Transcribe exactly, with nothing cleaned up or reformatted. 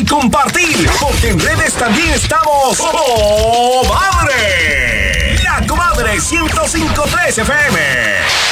compartir, porque en redes también estamos ¡Oh, madre! La Comadre ciento cinco punto tres F M.